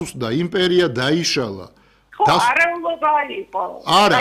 და იმპერია დაიშალა. არეულობა იყო. არა,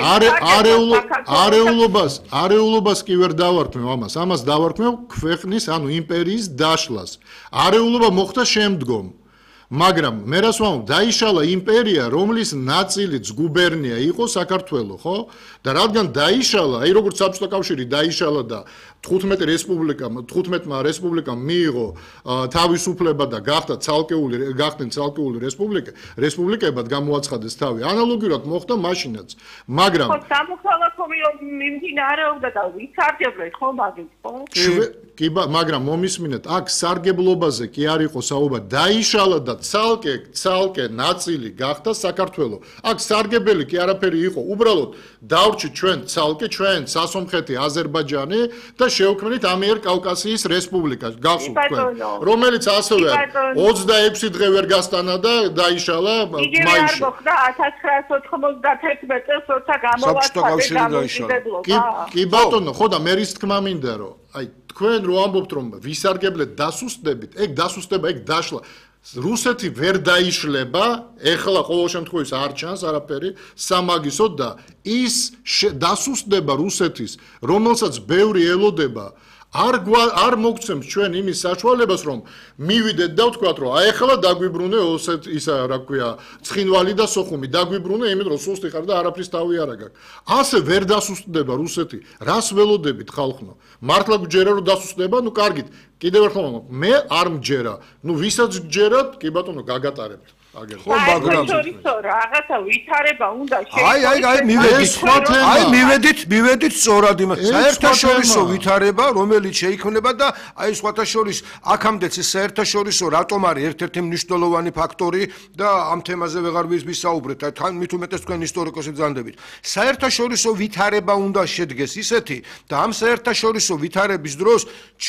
არეულობას კი ვერ დავარქმევ ამას. ამას დავარქმევ ქვეყნის, ანუ იმპერიის დაშლას. არეულობა მოხდა შემდგომ. მაგრამ მე რას ვამბობ, დაიშალა იმპერია, რომლის ნაწილიც გუბერნია იყო საქართველო, ხო? და რადგან დაიშალა, აი როგორც საბჭოთა კავშირი დაიშალა და 15 რესპუბლიკამ მიიღო თავისუფლება და გახდნენ ცალკეული რესპუბლიკებად გამოაცხადეს თავი. ანალოგიურად მოხდა მაშინაც. მაგრამ სამოქალაქო მიმდინარეობდა და ვითარდებოდა ხო მაგით, ხო? მაგრამ მომისმინეთ, აქ სარგებლობაზე კი არ იყო საუბარი. დაიშალა და ცალკე ნაწილი გახდა საქართველო. აქ სარგებელი კი არაფერი იყო. უბრალოდ დავრჩით ჩვენ ცალკე, ჩვენ სასომხეთი, აზერბაიჯანი და შევქმნით ამიერკავკასიის რესპუბლიკა. გახსოვთ თქვენ, რომელიც ასევე 26 დღე ვერ გასტანა და დაიშალა მაისში. იგი არ მოხდა 1991 წელს, როცა გამოაცხადეს დამოუკიდებლობა. კი ბატონო, ხო და მე რის თქმა მინდა რომ აი თქვენ რო ამბობთ რომ ვისარგებლეთ დასუსტებით, ეგ დასუსტება, ეგ დაშლა რუსეთი ვერ დაიშლება, ეხლა ყოველ შემთხვევაში არ ჩანს არაფერი სამაგისოდ და ის დასუსტდება რუსეთის, რომელსაც ბევრი ელოდება, არ მოგცემს ჩვენ იმის საშუალებას, რომ მივიდეთ და ვთქვათ, რომ აი ეხლა დაგვიბრუნე ისა რა ქვია, ცხინვალი და სოხუმი, დაგვიბრუნე იმით, რომ სუსტი ხარ და არაფრის თავი არ აგაკ. ასე ვერ დასუსტდება რუსეთი. რას ველოდებით ხალხო? მართლა გჯერა რომ დასუსტდება, ნუ კარგით. კიდევ ერთხელ მე არ მჯერა. ნუ ვისაც გჯერათ, კი ბატონო, გაგატარებთ. ხო, მაგრამ რაღაცა ვითარება უნდა მივედით სწორად იმას. საერთაშორისო ვითარება, რომელიც შეიქმნება და აი სხვათა შორის აქამდეც ეს საერთაშორისო რატომ არის ერთ-ერთი მნიშვნელოვანი ფაქტორი და ამ თემაზე ვეღარ ვისაუბრეთ. თან მით უმეტეს თქვენ ისტორიკოსი ბრძანდებით. საერთაშორისო ვითარება უნდა შედგეს ისეთი და ამ საერთაშორისო ვითარების დროს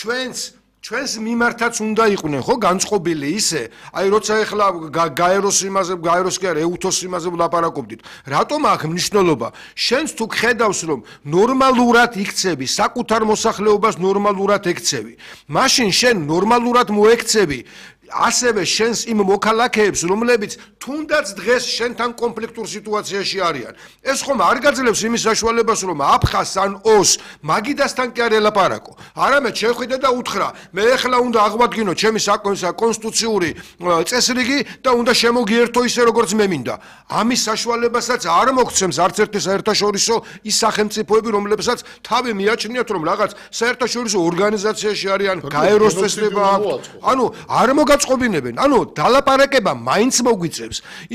ჩვენს მიმართაც უნდა იყვნენ ხო განწყობილი ისე აი როცა ეხლა გაეროს კი არა ეუთოს იმაზე ვლაპარაკობდით რატომ აქ მნიშვნელობა შენს თუ ხედავს რომ ნორმალურად იქცევი საკუთარ მოსახლეობას ნორმალურად ექცევი მაშინ შენ ნორმალურად მოექცევი ასევე შენს იმ მოქალაქეებს რომლებიც თუნდაც დღეს შენთან კონფლიქტურ სიტუაციაში არიან ეს ხომ არ გაძლევს იმის საშუალებას რომ აფხაზს ან ოს მაგიდასთან კი არ ელაპარაკო არამედ შეხვიდე და უთხრა მე ეხლა უნდა აღვადგინო ჩემი კონსტიტუციური წესრიგი და უნდა შემოგიერთო ისე როგორც მე მინდა ამის საშუალებასაც არ მოგცემს არც ერთი საერთაშორისო ის სახელმწიფოები რომლებსაც თავი მიაჩნიათ რომ რაღაც საერთაშორისო ორგანიზაციაში არიან გაეროს წესრიგა ანუ არ მოგაწყობინებენ ანუ დალაპარაკება მაინც მოგვიწევს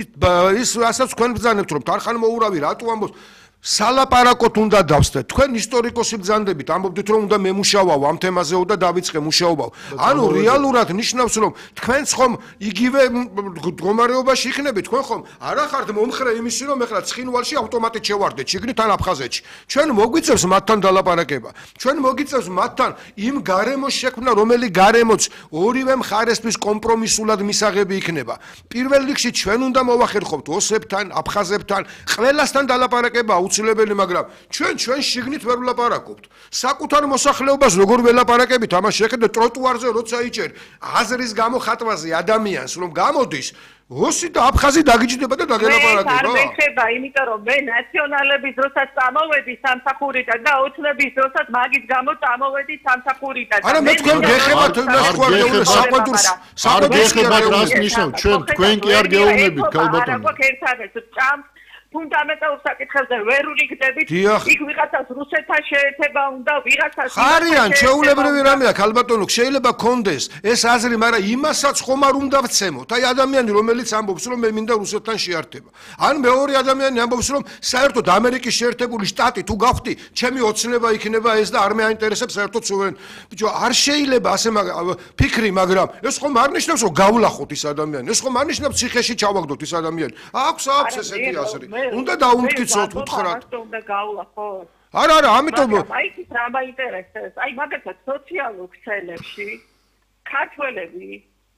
ის რასაც თქვენ ბრძანებთ რომ თარხან მოურავი რატო ამბობთ სალაპარაკოთ უნდა დავსდეთ თქვენ ისტორიკოსი ბრძანდებით ამბობდით რომ უნდა მემუშავავ ამ თემაზეო და დავიწყე მუშაობა ანუ რეალურად ნიშნავს რომ თქვენც ხომ იგივე მდგომარეობაში იქნებით თქვენ ხომ არ ახართ მომხრე იმისი რომ ეხლა ცხინვალში ავტომატით შევარდეთ შიგნით ან აფხაზეთში ჩვენ მოგვიწევს მათთან დალაპარაკება ჩვენ მოგვიწევს მათთან იმ გარემოს შექმნა რომელი გარემოც ორივე მხარესთვის კომპრომისულად მისაღები იქნება პირველ რიგში ჩვენ უნდა მოვახერხოთ ოსებთან აფხაზებთან ყველასთან დალაპარაკება უცილებელი მაგრამ ჩვენ შიგნით ვერ ვლაპარაკობთ საკუთარ მოსახლეობას როგორ ველაპარაკებით ამას შეხედეთ ტროტუარზე როცა იჭერ აზრის გამოხატვაზე ადამიანს რომ გამოდის ოსი და აფხაზი დაგიჯდება და დაგელაპარაკება არ მეხება იმიტომ რომ მე ნაციონალების დროსაც წამოვედი სამსახურიდან და ოცნების დროსაც მაგის გამო წამოვედი სამსახურიდან არა მე თქვენ გეხებათ საყვედურს არ გეხებათ რას ნიშნავს ჩვენ თქვენ კი არ გეუბნებით ქალბატონო არა ერთადერთი ჭამს ფუნდამენტალურ საკითხებზე ვერ ვრიგდებით იქ ვიღაცას რუსეთთან შეერთება უნდა ვიღაცას ხარიან ჩეულებრივი რამეა ქალბატონო შეიძლება კონდეს ეს აზრი მაგრამ იმასაც ხომ არ უნდა ვცემოთ აი ადამიანი რომელიც ამბობს რომ მე მინდა რუსეთთან შეერთება ან მეორე ადამიანი ამბობს რომ საერთოდ ამერიკის შეერთებული შტატი თუ გავხდი ჩემი ოცნება იქნება ეს და არ მეაინტერესებს საერთოდ სუვერენ ბიჭო არ შეიძლება ასე ფიქრი მაგრამ ეს ხომ არ ნიშნავს რომ გავლახოთ ის ადამიანი ეს ხომ არ ნიშნავს ციხეში ჩავაგდოთ ის ადამიანი აქვს ესეთი აზრი უნდა დაუმტკიცოთ უთხრათ უნდა გავლახოთ არა ამიტომ აი ის რა მაინტერესებს აი მაგალითად სოციალურ ქსელებში ქართველები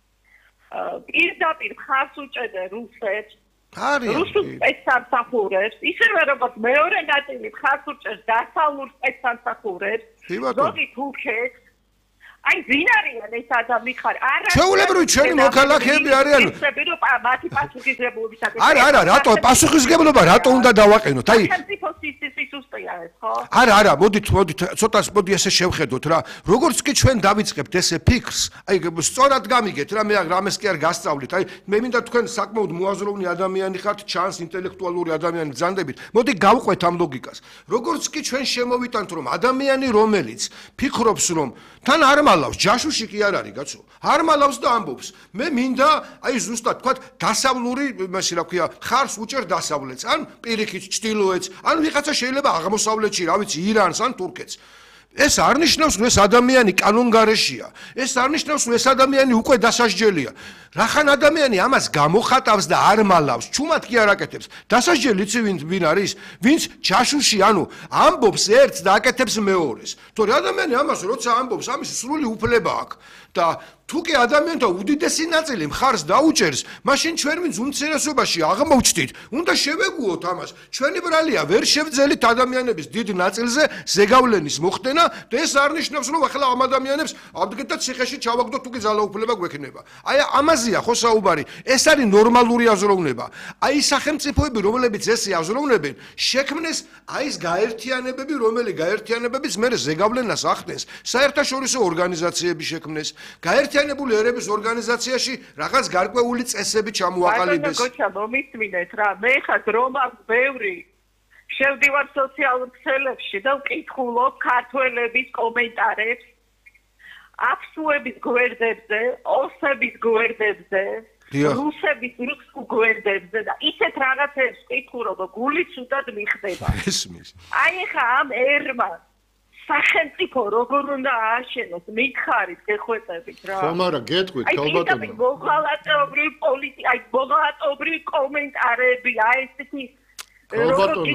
პირდაპირ ხარს უჭერდნენ რუსეთს რუსულ სპეცსამსახურებს ისევე როგორც მეორე ნაწილი ხარს უჭერს დასავლურ სპეცსამსახურებს ზოგი თურქეთს აი ვინ არიან ეს ადამიანები? არა. ჩვეულებრივი ჩვენი მოქალაქეები არიან. ისები რომ მათი პასუხისმგებლობისაგან. არა, რატო პასუხისმგებლობა რატო უნდა დავაყენოთ? აი სისტემისტია ეს, ხო? არა, მოდით, ცოტას მოდი ესე შევხედოთ რა. როგორც კი ჩვენ დავიწყებთ ესე ფიქრს, აი სწორად გამიგეთ რა, მე რამეს კი არ გასწავლით. აი მე მინდა თქვენ საკმაოდ მოაზროვნე ადამიანი ხართ, ჩანს ინტელექტუალური ადამიანი გზანდებით. მოდი გავყვეთ ამ ლოგიკას. როგორც კი ჩვენ შემოვიტანთ რომ ადამიანი რომელიც ფიქრობს რომ თან არ მალავს, ჯაშუში კი არ არის კაცო. არ მალავს და ამბობს. მე მინდა აი ზუსტად თქვათ დასავლური, იმაში რა ქვია, ხარს უჭერ დასავლეთს, ან პირიქით ჩtildeოეთს, ან ვიღაცა შეიძლება აღმოსავლეთში, რა ვიცი, ირანს ან თურქეთს. ეს არ ნიშნავს, რომ ეს ადამიანი კანონგარეშია. ეს არ ნიშნავს, რომ ეს ადამიანი უკვე დასასჯელია. რახან ადამიანი ამას გამოხატავს და არ მალავს, ჩუმად კი არ აკეთებს. დასასჯელი იცი ვინ არის? ვინც ჯაშუში, ანუ ამბობს ერთს და აკეთებს მეორეს. თორე ადამიანი ამას როცა ამბობს, ამის სრული უფლება აქვს და თუ კი ადამიანთა უდიდესი ნაწილი მხარს დაუჭერს, მაშინ ჩვენ ვინც უმცირესობაში აღმოჩნდით, უნდა შევეგუოთ ამას. ჩვენი ბრალია ვერ შევძელით ადამიანების დიდ ნაწილზე ზეგავლენის მოხდენა და ეს არ ნიშნავს, რომ ახლა ამ ადამიანებს აბდგეთ და ციხეში ჩავაგდოთ, თუ კი ძალაუფლება გვექნება. აი ამაზეა ხო საუბარი. ეს არის ნორმალური აზროვნება. აი სახელმწიფოები, რომლებიც ესე აზროვნებენ, შექმნეს აი ეს გაერთიანებები, რომელი გაერთიანებებიც მე ზეგავლენას ახდენს. საერთაშორისო ორგანიზაციები შექმნეს. გაერთიანებული ერების ორგანიზაციაში რაღაც გარკვეული წესები ჩამოაყალიბეს. ბატონო გოჩა, მომისმინეთ რა. მე ხარ რომ აქვს ბევრი შევდივარ სოციალურ ქსელებში და ვკითხულობ ქართველების კომენტარებს აფსუების გვერდებზე, ოსების გვერდებზე, რუსების გვერდებზე და ისეთ რაღაცებს ვკითხულობ, გული ცუდად მიხდება. ესმის. აი ხა ამ ერმა სახელმწიფო როგორ უნდა ააშენოს, მითხარით, გეხვეწებით რა. ხომ არა, გეტყვით, ქალბატონო. აი მოღალატეობრივი პოლიტიკა, აი მოღალატეობრივი კომენტარები, აი ესეთი ქალბატონო.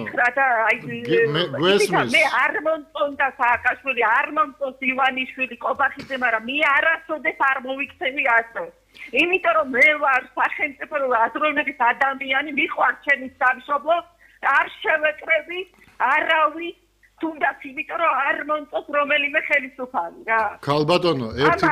მე არ მომწონდა სააკაშვილი, არ მომწონს ივანიშვილი, ყობახიძე, მაგრამ მე არასოდეს არ მოვიქცევი ასე. იმიტომ რომ მე ვარ სახელმწიფო აზროვნების ადამიანი, მიყვარს ჩემი სამშობლო, არ შევეკრები არავის თუნდაც იმიტომ რომ არ მომწონს რომელიმე ხელისუფალი რა. ქალბატონო, ერთი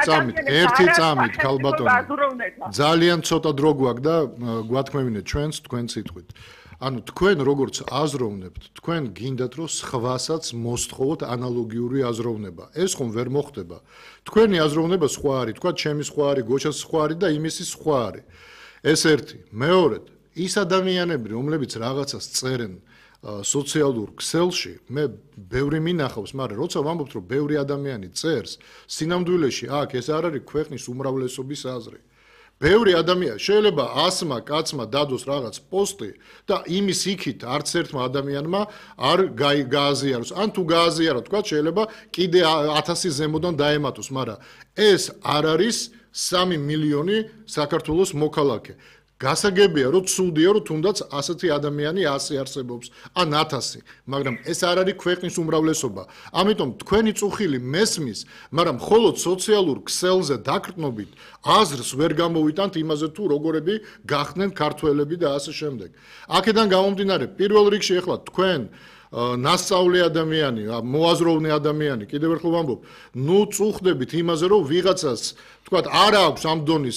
წამით, ქალბატონო. ძალიან ცოტა დრო გვაქვს და გვათქმევინეთ ჩვენს თქვენ სიტყვით. ანუ თქვენ როგორც აზროვნებთ, თქვენ გინდათ რომ სხვასაც მოსთხოვოთ ანალოგიური აზროვნება. ეს ხომ ვერ მოხდება. თქვენი აზროვნება სხვა არის, თქვა ჩემი სხვა არის, გოჩას სხვა არის და იმისი სხვა არის. ეს ერთი. მეორედ, ის ადამიანები, რომლებიც რაღაცას წერენ სოციალურ ქსელში, მე ბევრი მინახავს, მაგრამ როცა ვამბობთ, რომ ბევრი ადამიანი წერს, სინამდვილეში აქ ეს არ არის ქვეყნის უმრავლესობის აზრი. ბევრი ადამიანი შეიძლება 100-მა კაცმა დადოს რაღაც პოსტი და იმის იქით არც ერთმა ადამიანმა არ გააზიაროს. ან თუ გააზიაროთ, თქვა შეიძლება კიდე 1000 ზემოდან დაემატოს, მაგრამ ეს არ არის 3 მილიონი საქართველოს მოქალაქე. გასაგებია, რომ ცუდია, რომ თუნდაც ასეთი ადამიანი 100 არსებობს, ან 1000, მაგრამ ეს არ არის ქვეყნის უმრავლესობა. ამიტომ თქვენი წუხილი მესმის, მაგრამ მხოლოდ სოციალურ ქსელზე დაკრტნობით აზრს ვერ გამოვიტანთ იმაზე თუ როგორები გახდნენ ქართველები და ასე შემდეგ. აქედან გამომდინარე, პირველ რიგში ახლა თქვენ ნასწავლი ადამიანი, მოაზროვნე ადამიანი, კიდევ ერთხელ ვამბობ, ნუ წუხდებით იმაზე, რომ ვიღაცას, თქვათ, არ აქვს ამ დონის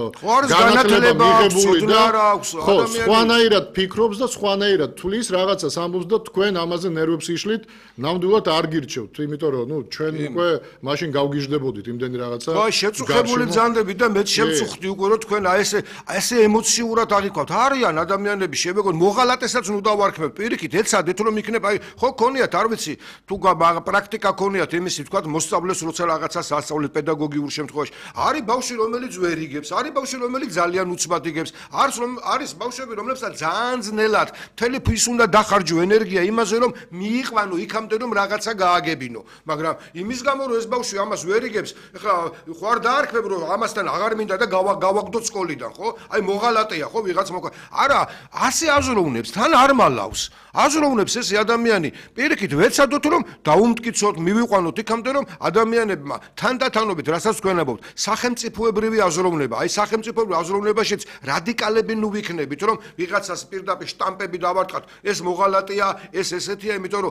განათლება მიღებული და ხო, სხვანაირად ფიქრობს და სხვანაირად თulis რაღაცას ამბობს და თქვენ ამაზე ნერვებს იშლით, ნამდვილად არ გირჩევთ, იმიტომ რომ, ნუ ჩვენ უკვე მაშინ გავგიჟდებოდით იმდენი რაღაცა. ხო, შეწუხებული ძანდებით და მეც შემწუხდი უკვე, რომ თქვენ აი ესე ემოციურად აღიქვათ. არიან ადამიანები, შემეგონ მოღალატესაც ნუ დავარქმევ, პირიქით, ეცადეთ რომ იქნებ აი ხო ქონიათ არ ვიცი თუ პრაქტიკა ქონიათ იმისი თქვათ მოსწავლეს როცა რაღაცას ასწავლეთ პედაგოგიურ შემთხვევაში არის ბავშვი რომელიც ვერ იგებს არის ბავშვი რომელიც ძალიან უცბად იგებს არის ბავშვები რომლებსაც ძალიან ძნელად მთელი ფის უნდა დახარჯო ენერგია იმაზე რომ მიიყვანო იქამდე რომ რაღაცა გააგებინო მაგრამ იმის გამო რომ ეს ბავშვი ამას ვერ იგებს ეხლა ხო არ დაარქმევ რომ ამასთან აღარ მინდა და გავაგდო სკოლიდან ხო აი მოღალატეა ხო ვიღაც არა ასე აზროვნებს თან არ მალავს აზროვნებს ეს ადამიანი პირიქით ვეცადოთ რომ დაუმტკიცოთ მივიყვანოთ იქამდე რომ ადამიანებმა თანდათანობით რასაც თქვენებობთ სახელმწიფოებრივი აზროვნება აი სახელმწიფოებრივ აზროვნებაშიც რადიკალები ნუ ვიქნებით რომ ვიღაცას პირდაპირ შტამპები დავარტყათ ეს მოღალატეა ეს ესეთია იმიტომ რომ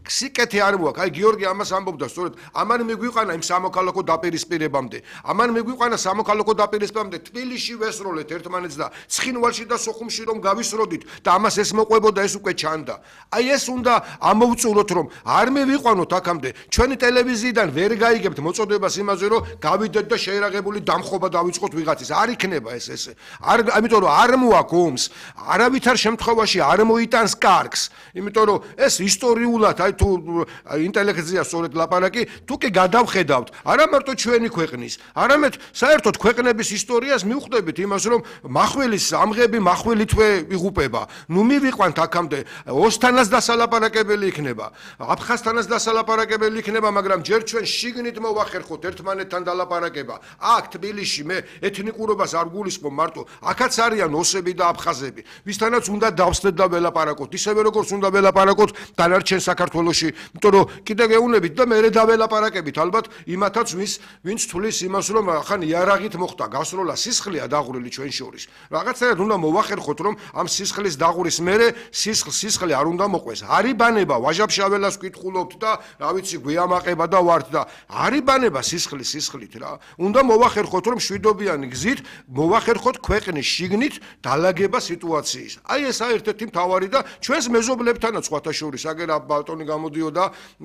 სიკეთე არ მოაქვს. აი გიორგი ამას ამბობდა, სწორედ ამან მიგვიყანა იმ სამოქალაქო დაპირისპირებამდე. ამან მიგვიყანა სამოქალაქო დაპირისპირებამდე თბილისში ვესროლეთ ერთმანეთს და ცხინვალში და სოხუმში რომ გავისროდით და ამას ეს მოყვებოდა, ეს უკვე ჩანდა. აი ეს უნდა ამოვწუროთ, რომ არ მივიყვანოთ აქამდე. ჩვენი ტელევიზიიდან ვერ გაიგებთ მოწოდებას იმაზე, რომ გავიდეთ და შეერაღებული დამხობა დავიწყოთ ვიღაცის. არ იქნება ეს ესე. ამიტომ რომ არ მოაქვს ომს, არავითარ შემთხვევაში არ მოიტანს კარგს. იმიტომ რომ ეს ისტორიულად, აი თუ ინტელექტზეა სწორედ ლაპარაკი, თუ კი გადავხედავთ, არა მარტო ჩვენი ქვეყნის, არამედ საერთოდ ქვეყნების ისტორიას მივხვდებით იმას, რომ მახვილის ამღები მახვილითვე იღუპება. ნუ მივიყვანთ აქამდე, ოსთანაც დასალაპარაკებელი იქნება, აფხაზთანაც დასალაპარაკებელი იქნება, მაგრამ ჯერ ჩვენ შიგნით მოვახერხოთ ერთმანეთთან დალაპარაკება. აქ თბილისში მე ეთნიკურობას არ გულისხმობ მარტო, აქაც არიან ოსები და აფხაზები, ვისთანაც უნდა დავსდეთ და ველაპარაკოთ, ისევე როგორც უნდა ველაპარაკოთ დანარჩენ საქართველოში, იმიტომ რომ კიდე გეუნებით და მე დაველაპარაკებით ალბათ იმათაც ვინც თulis იმას რომ ხან იარაღით მოხდა გასროლა სისხლია დაღვრილი ჩვენ შორის. რაღაცნაირად უნდა მოვახერხოთ რომ ამ სისხლის დაღურის მერე სისხლი არ უნდა მოყვეს. არიბანება ვაჟაბშაველას ვკითხულობთ და რა ვიცი გვიამაყება და ვართ და არიბანება სისხლით რა. უნდა მოვახერხოთ რომ შვიდობიანი გზით მოვახერხოთ ქვეყნის შიგნით დალაგება სიტუაციის. აი ესა ერთ-ერთი მთავარი და ჩვენს მეზობლებთანაც სხვათა შორის აგერ ბალტონი გამოდიოდა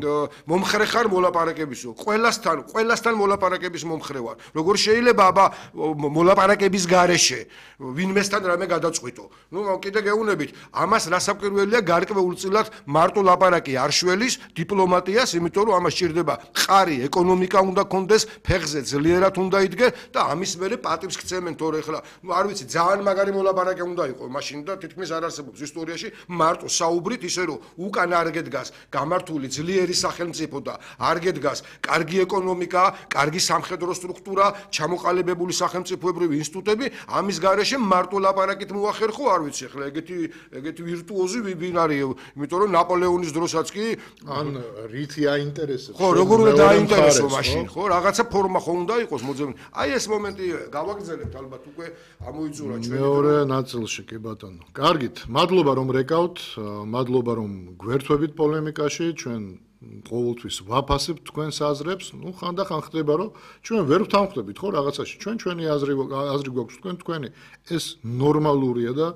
მომხრე ხარ მოლაპარაკებისო. ყველასთან მოლაპარაკების მომხრე ვარ. როგორ შეიძლება აბა მოლაპარაკების გარეშე ვინმესთან რამე გადაწყვიტო. ნუ კიდე გეუნებით, ამას რასაკვირველია გარკვეულწილად მარტო ლაპარაკი არ შველის დიპლომატიას, იმიტომ რომ ამას სჭირდება მყარი ეკონომიკა უნდა კონდეს, ფეხზე ძლიერად უნდა იდგე და ამის მერე პატივს გცემენ თორე ახლა არ ვიცი ძალიან მაგარი მოლაპარაკე უნდა იყო მაშინ და თითქმის არ არსებობს ისტორიაში მარტო საუბრით ისე რომ უკან არ გედგას გამართული ძლიერი სახელმწიფო და არ გედგას კარგი ეკონომიკა, კარგი სამხედრო სტრუქტურა, ჩამოყალიბებული სახელმწიფოებრივი ინსტიტუტები, ამის გარეშე მარტო ლაპარაკით მოახერხო, არ ვიცი ახლა ეგეთი ვირტუოზი ვინ არის, იმიტომ რომ ნაპოლეონის დროსაც კი ან რითი აინტერესებს. ხო, როგორ უნდა დაინტერესო მაშინ, ხო, რაღაცა ფორმა ხო უნდა იყოს მოძებნი. აი ეს მომენტი გავაგრძელებთ ალბათ უკვე ამოიწურა ჩვენი მეორე ნაწილში კი ბატონო. კარგით, მადლობა რომ რეკავთ, მადლობა რომ გვერთვებით პოლემიკაში, ჩვენ ყოველთვის ვაფასებთ თქვენს აზრებს. ნუ ხანდახან ხდება რომ ჩვენ ვერ ვთანხმდებით ხო რაღაცაში. ჩვენი აზრი გვაქვს თქვენი. ეს ნორმალურია და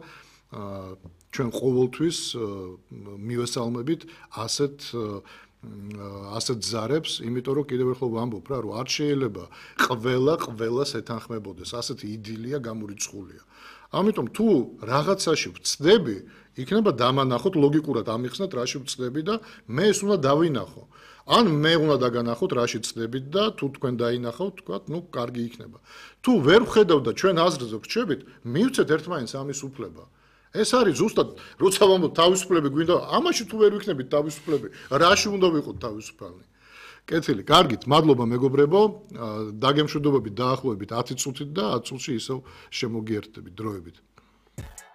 ჩვენ ყოველთვის მივესალმებით ასეთ ზარებს, იმიტომ რომ კიდევ ერთხელ ვამბობ რა, რომ არ შეიძლება ყველას ეთანხმებოდეს. ასეთი იდილია გამორიცხულია. ამიტომ თუ რაღაცაში ვწდები, იქნება დამანახოთ ლოგიკურად ამიხსნათ რაში ვწდები და მე ეს უნდა დავინახო. ან მე უნდა დაგანახოთ რაში ვწდებით და თუ თქვენ დაინახავთ, თქვათ, ნუ კარგი იქნება. თუ ვერ ვხედავ და ჩვენ აზრზე ვრჩებით, მივცეთ ერთმანეთს ამის უფლება. ეს არის ზუსტად, როცა ვამბობ თავისუფლები გვინდა, ამაში თუ ვერ ვიქნებით თავისუფლები, რაში უნდა ვიყოთ თავისუფალი? კეთილი, კარგით, მადლობა მეგობრებო, დაგემშვიდობებით დაახლოებით 10 წუთით და 10 წუთში ისევ შემოგიერთდებით დროებით.